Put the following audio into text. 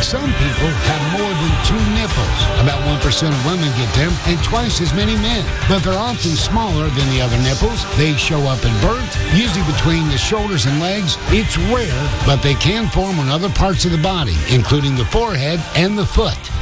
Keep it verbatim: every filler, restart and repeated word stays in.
Some people have more than two nipples. About one percent of women get them and twice as many men. But they're often smaller than the other nipples. They show up at birth, usually between the shoulders and legs. It's rare, but they can form on other parts of the body, including the forehead and the foot.